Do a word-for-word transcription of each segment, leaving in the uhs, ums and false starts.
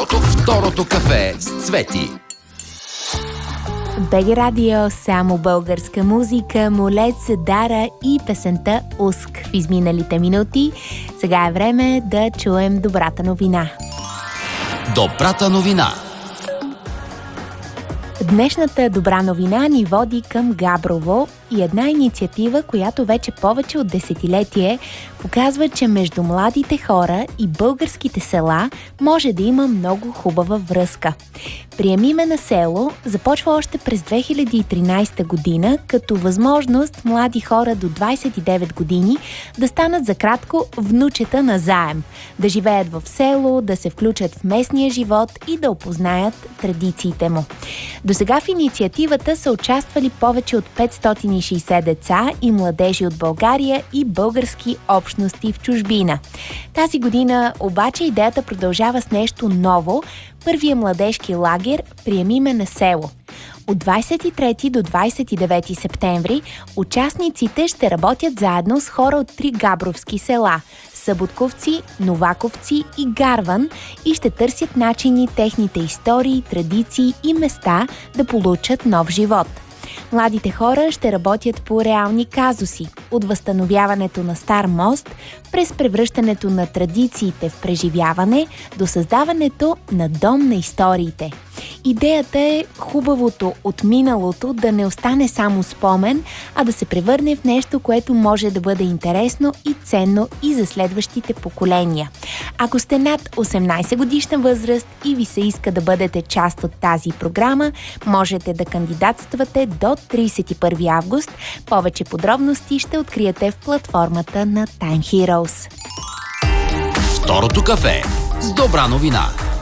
Второто, второто кафе с Цвети. БГ Радио, само българска музика, Молец, Дара и песента Уск в изминалите минути. Сега е време да чуем добрата новина. Добрата новина. Днешната добра новина ни води към Габрово и една инициатива, която вече повече от десетилетие показва, че между младите хора и българските села може да има много хубава връзка. Приеми ме на село започва още през две хиляди и тринадесета година като възможност млади хора до двадесет и девет години да станат за кратко внучета на заем, да живеят в село, да се включат в местния живот и да опознаят традициите му. До сега в инициативата са участвали повече от петстотин и шейсет деца и младежи от България и български общности в чужбина. Тази година обаче идеята продължава с нещо ново – първия младежки лагер «Приеми ме на село». От двадесет и трети до двадесет и девети септември участниците ще работят заедно с хора от три габровски села – Съботковци, Новаковци и Гарван и ще търсят начини техните истории, традиции и места да получат нов живот. Младите хора ще работят по реални казуси – от възстановяването на стар мост, през превръщането на традициите в преживяване до създаването на дом на историите. Идеята е хубавото от миналото да не остане само спомен, а да се превърне в нещо, което може да бъде интересно и ценно и за следващите поколения. Ако сте над осемнадесет годишна възраст и ви се иска да бъдете част от тази програма, можете да кандидатствате до тридесет и първи август. Повече подробности ще откриете в платформата на Time Heroes. Второто кафе с добра новина.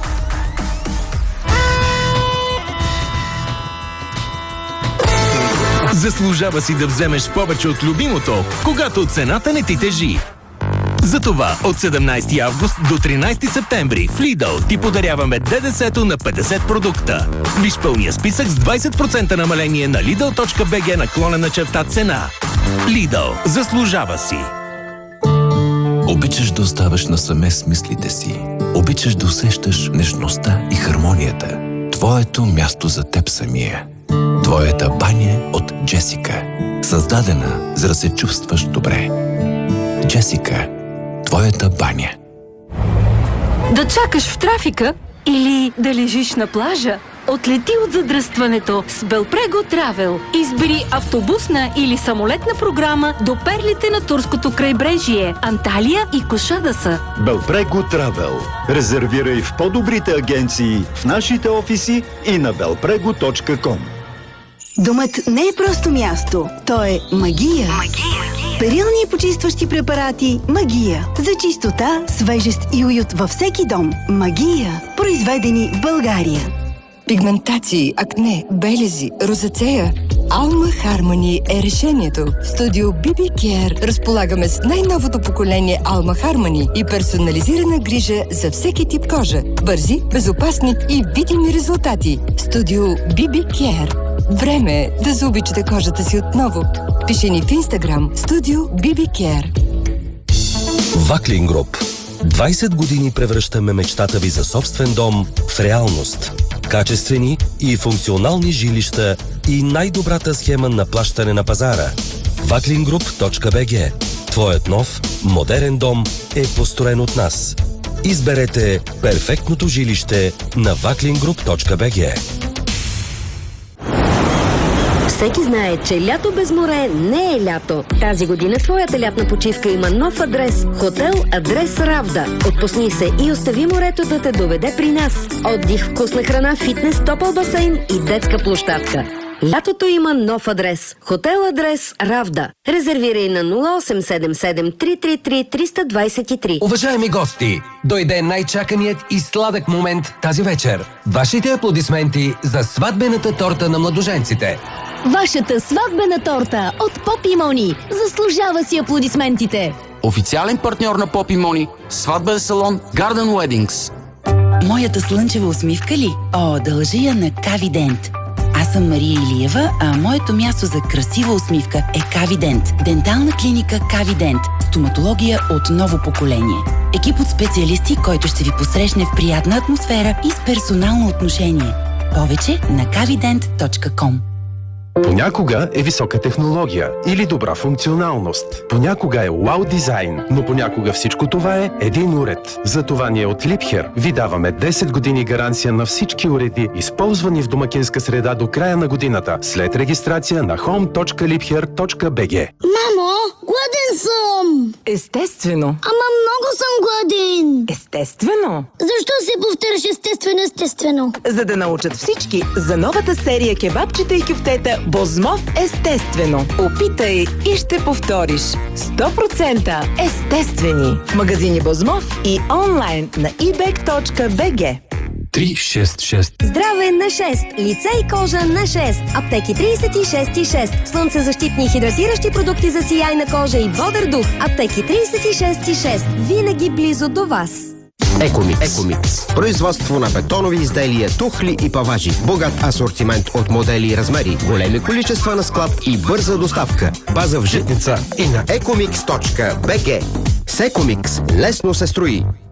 Заслужава си да вземеш повече от любимото, когато цената не ти тежи. Затова от седемнадесети август до тринадесети септември в Lidl ти подаряваме ДДС-то на петдесет продукта. Виж пълния списък с двадесет процента намаление на Lidl.bg наклонена черта цена. Lidl, заслужава си! Обичаш да оставаш насаме с мислите си. Обичаш да усещаш нежността и хармонията. Твоето място за теб самия. Твоята баня от Джесика. Създадена, за да се чувстваш добре. Джесика. Твоята баня. Да чакаш в трафика или да лежиш на плажа? Отлети от задръстването с Белпрего Travel. Избери автобусна или самолетна програма до перлите на турското крайбрежие, Анталия и Кошадаса. Белпрего Travel. Резервирай в по-добрите агенции, в нашите офиси и на белпрего точка ком. Домът не е просто място, то е магия. Магия. Перилни и почистващи препарати Магия. За чистота, свежест и уют във всеки дом. Магия. Произведени в България. Пигментации, акне, белези, розацея. Alma Harmony е решението. В студио би би Care разполагаме с най-новото поколение Alma Harmony и персонализирана грижа за всеки тип кожа. Бързи, безопасни и видими резултати. Студио би би Care. Време е да заобичате кожата си отново. Пиши ни в Инстаграм Студио би би Care. Ваклин Груп. двадесет години превръщаме мечтата ви за собствен дом в реалност. Качествени и функционални жилища и най-добрата схема на плащане на пазара. ваклин груп точка би джи. Твоят нов, модерен дом е построен от нас. Изберете перфектното жилище на ваклин груп точка би джи. Всеки знае, че лято без море не е лято. Тази година твоята лятна почивка има нов адрес. Хотел Адрес Равда. Отпусни се и остави морето да те доведе при нас. Отдих, вкусна храна, фитнес, топъл басейн и детска площадка. Лятото има нов адрес. Хотел Адрес Равда. Резервирай на нула осем седем седем три три три три два три. Уважаеми гости, дойде най-чаканият и сладък момент тази вечер. Вашите аплодисменти за сватбената торта на младоженците. Вашата сватбена торта от Поп и Мони заслужава си аплодисментите. Официален партньор на Поп и Мони, сватбен салон Garden Weddings. Моята слънчева усмивка ли? О, дължи я на Кавидент. Аз съм Мария Илиева, а моето място за красива усмивка е Кавидент. Дентална клиника Кавидент. стоматология от ново поколение. Екип от специалисти, който ще ви посрещне в приятна атмосфера и с персонално отношение. Повече на кавидент точка ком. Понякога е висока технология или добра функционалност. Понякога е уау дизайн, но понякога всичко това е един уред. Затова ние от Liebherr ви даваме десет години гаранция на всички уреди, използвани в домакинска среда до края на годината, след регистрация на хоум точка liebherr точка би джи. Мамо, гладен съм! Естествено. Ама много съм гладен! Естествено. Защо се повтаряш естествено, естествено? За да научат всички за новата серия кебабчета и кюфтета Бозмов естествено. Опитай и ще повториш. сто процента естествени. Магазини Бозмов и онлайн на и бек точка би джи. три шест шест. Здраве на шест. Лице и кожа на шест. Аптеки тридесет и шест и шест. Слънцезащитни и хидратиращи продукти за сияйна кожа и бодър дух. Аптеки тридесет и шест и шест. Винаги близо до вас. Екомикс. Екомикс. Производство на бетонови изделия, тухли и паважи. Богат асортимент от модели и размери. Големи количества на склад и бърза доставка. База в Житница и на екомикс точка би джи. С Екомикс лесно се строи.